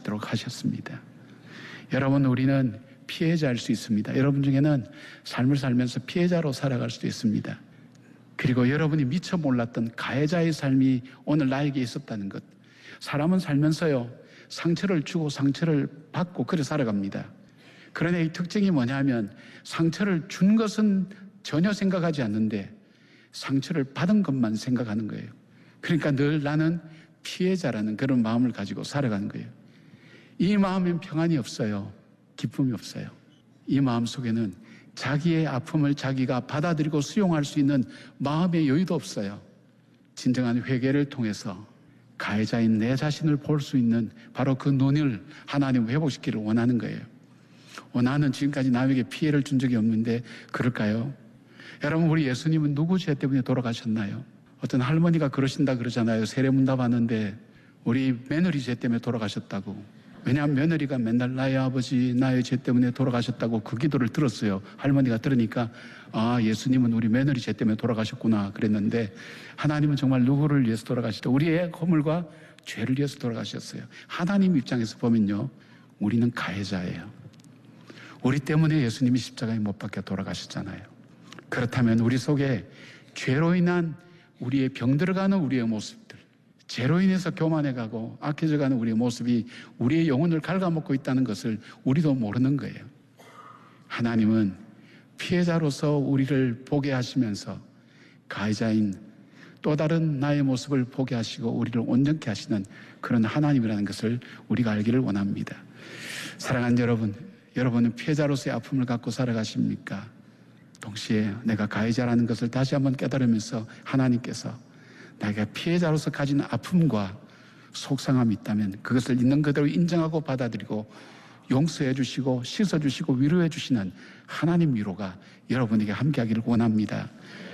있도록 하셨습니다. 여러분, 우리는 피해자일 수 있습니다. 여러분 중에는 삶을 살면서 피해자로 살아갈 수도 있습니다. 그리고 여러분이 미처 몰랐던 가해자의 삶이 오늘 나에게 있었다는 것. 사람은 살면서요, 상처를 주고 상처를 받고 그래 살아갑니다. 그러나 이 특징이 뭐냐면 상처를 준 것은 전혀 생각하지 않는데 상처를 받은 것만 생각하는 거예요. 그러니까 늘 나는 피해자라는 그런 마음을 가지고 살아가는 거예요. 이 마음엔 평안이 없어요. 기쁨이 없어요. 이 마음 속에는 자기의 아픔을 자기가 받아들이고 수용할 수 있는 마음의 여유도 없어요. 진정한 회개를 통해서 가해자인 내 자신을 볼 수 있는 바로 그 눈을 하나님 회복시키기를 원하는 거예요. 나는 지금까지 남에게 피해를 준 적이 없는데 그럴까요? 여러분, 우리 예수님은 누구 죄 때문에 돌아가셨나요? 어떤 할머니가 그러신다 그러잖아요. 세례문답 하는데 우리 며느리 죄 때문에 돌아가셨다고. 왜냐하면 며느리가 맨날 나의 아버지, 나의 죄 때문에 돌아가셨다고 그 기도를 들었어요. 할머니가 들으니까 예수님은 우리 며느리 죄 때문에 돌아가셨구나 그랬는데 하나님은 정말 누구를 위해서 돌아가시죠? 우리의 허물과 죄를 위해서 돌아가셨어요. 하나님 입장에서 보면요, 우리는 가해자예요. 우리 때문에 예수님이 십자가에 못 박혀 돌아가셨잖아요. 그렇다면 우리 속에 죄로 인한 우리의 병들어가는 우리의 모습들, 죄로 인해서 교만해가고 악해져가는 우리의 모습이 우리의 영혼을 갉아먹고 있다는 것을 우리도 모르는 거예요. 하나님은 피해자로서 우리를 보게 하시면서 가해자인 또 다른 나의 모습을 보게 하시고 우리를 온전케 하시는 그런 하나님이라는 것을 우리가 알기를 원합니다. 사랑하는 여러분, 여러분은 피해자로서의 아픔을 갖고 살아가십니까? 동시에 내가 가해자라는 것을 다시 한번 깨달으면서 하나님께서 내가 피해자로서 가진 아픔과 속상함이 있다면 그것을 있는 그대로 인정하고 받아들이고 용서해 주시고 씻어 주시고 위로해 주시는 하나님 위로가 여러분에게 함께하기를 원합니다.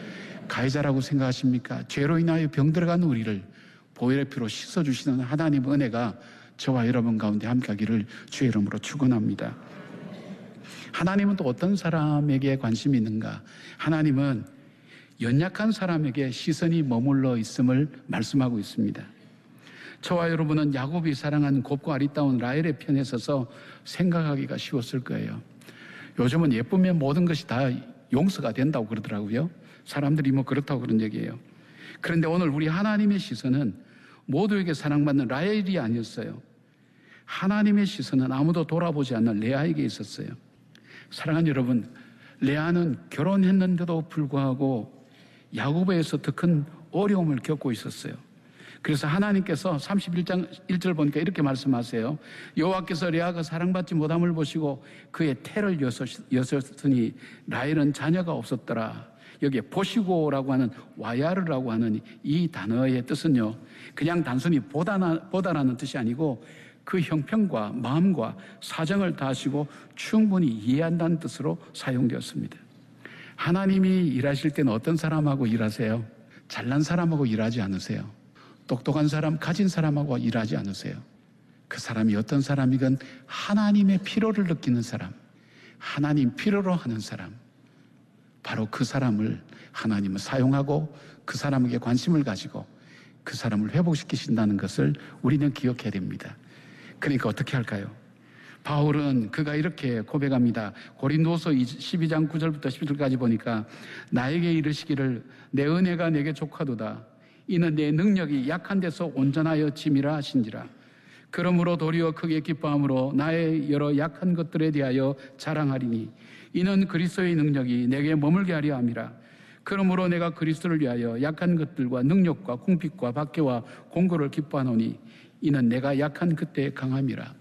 가해자라고 생각하십니까? 죄로 인하여 병들어가는 우리를 보혈의 피로 씻어 주시는 하나님의 은혜가 저와 여러분 가운데 함께하기를 주의 이름으로 축원합니다. 하나님은 또 어떤 사람에게 관심이 있는가? 하나님은 연약한 사람에게 시선이 머물러 있음을 말씀하고 있습니다. 저와 여러분은 야곱이 사랑한 곱고 아리따운 라헬의 편에 서서 생각하기가 쉬웠을 거예요. 요즘은 예쁘면 모든 것이 다 용서가 된다고 그러더라고요. 사람들이 그렇다고 그런 얘기예요. 그런데 오늘 우리 하나님의 시선은 모두에게 사랑받는 라헬이 아니었어요. 하나님의 시선은 아무도 돌아보지 않는 레아에게 있었어요. 사랑하는 여러분, 레아는 결혼했는데도 불구하고 야곱에서 더 큰 어려움을 겪고 있었어요. 그래서 하나님께서 31장 1절 보니까 이렇게 말씀하세요. 여호와께서 레아가 사랑받지 못함을 보시고 그의 태를 여셨으니 라헬은 자녀가 없었더라. 여기에 보시고라고 하는 와야르라고 하는 이 단어의 뜻은요, 그냥 단순히 보다라는 뜻이 아니고 그 형편과 마음과 사정을 다하시고 충분히 이해한다는 뜻으로 사용되었습니다. 하나님이 일하실 때는 어떤 사람하고 일하세요? 잘난 사람하고 일하지 않으세요. 똑똑한 사람, 가진 사람하고 일하지 않으세요. 그 사람이 어떤 사람이건 하나님의 필요를 느끼는 사람, 하나님 필요로 하는 사람, 바로 그 사람을 하나님은 사용하고 그 사람에게 관심을 가지고 그 사람을 회복시키신다는 것을 우리는 기억해야 됩니다. 그러니까 어떻게 할까요? 바울은 그가 이렇게 고백합니다. 고린도서 12장 9절부터 10절까지 보니까 나에게 이르시기를 내 은혜가 내게 족하도다. 이는 내 능력이 약한 데서 온전하여 짐이라 하신지라. 그러므로 도리어 크게 기뻐함으로 나의 여러 약한 것들에 대하여 자랑하리니 이는 그리스도의 능력이 내게 머물게 하려 함이라. 그러므로 내가 그리스도를 위하여 약한 것들과 능력과 궁핍과 박해와 공고를 기뻐하노니 이는 내가 약한 그때의 강함이라.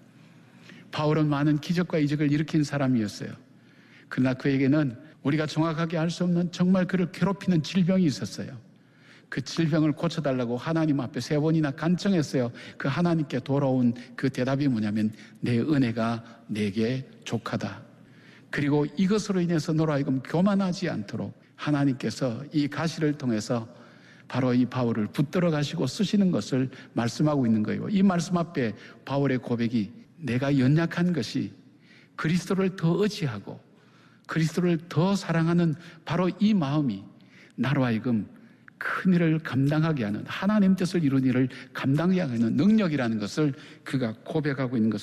바울은 많은 기적과 이적을 일으킨 사람이었어요. 그러나 그에게는 우리가 정확하게 알 수 없는 정말 그를 괴롭히는 질병이 있었어요. 그 질병을 고쳐달라고 하나님 앞에 3번이나 간청했어요. 그 하나님께 돌아온 그 대답이 뭐냐면 내 은혜가 내게 족하다. 그리고 이것으로 인해서 너로 하여금 교만하지 않도록 하나님께서 이 가시를 통해서 바로 이 바울을 붙들어 가시고 쓰시는 것을 말씀하고 있는 거예요. 이 말씀 앞에 바울의 고백이 내가 연약한 것이 그리스도를 더 의지하고 그리스도를 더 사랑하는 바로 이 마음이 나로 하여금 큰 일을 감당하게 하는 하나님 뜻을 이룬 일을 감당하게 하는 능력이라는 것을 그가 고백하고 있는 것을